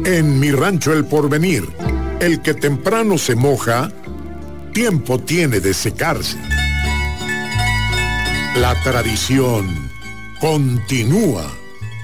En Mi Rancho El Porvenir, el que temprano se moja, tiempo tiene de secarse. La tradición continúa.